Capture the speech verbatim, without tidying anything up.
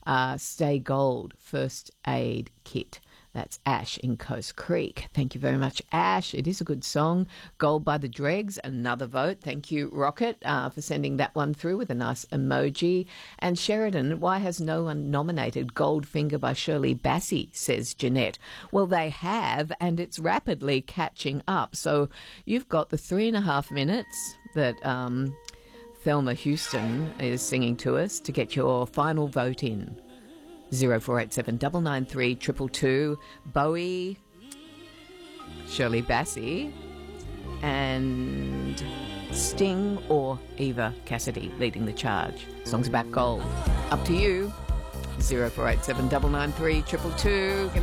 Uh, Stay Gold First Aid Kit. That's Ash in Coast Creek. Thank you very much, Ash. It is a good song. Gold by the Dregs, another vote. Thank you, Rocket, uh, for sending that one through with a nice emoji. And Sheridan, why has no one nominated Goldfinger by Shirley Bassey, says Jeanette. Well, they have, and it's rapidly catching up. So you've got the three and a half minutes that um, Thelma Houston is singing to us to get your final vote in. zero four eight seven nine nine three two two two, Bowie, Shirley Bassey, and Sting or Eva Cassidy leading the charge. Songs about gold. Up to you. zero four eight seven nine nine three two two two.